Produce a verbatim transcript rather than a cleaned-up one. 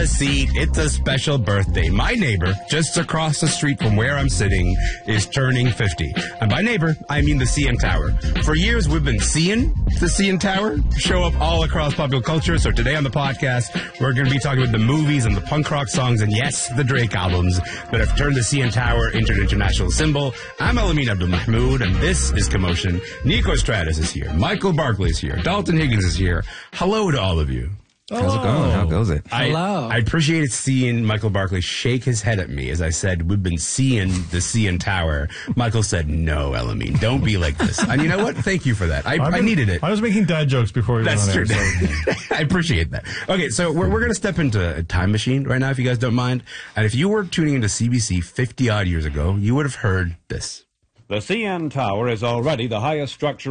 Seat. It's a special birthday. My neighbor, just across the street from where I'm sitting, is turning fifty. And by neighbor, I mean the C N Tower. For years, we've been seeing the C N Tower show up all across popular culture. So today on the podcast, we're going to be talking about the movies and the punk rock songs and, yes, the Drake albums that have turned the C N Tower into an international symbol. I'm Elamin Abdul-Mahmoud, and this is Commotion. Nico Stratus is here. Michael Barkley is here. Dalton Higgins is here. Hello to all of you. How's it going? How goes it? I, Hello. I appreciated seeing Michael Barkley shake his head at me as I said, we've been seeing the C N Tower. Michael said, no, Elamin, don't be like this. And you know what? Thank you for that. I, I been, needed it. I was making dad jokes before we That's went on true. there. So. I appreciate that. Okay, so we're, we're going to step into a time machine right now, if you guys don't mind. And if you were tuning into C B C fifty-odd years ago, you would have heard this. The C N Tower is already the highest structure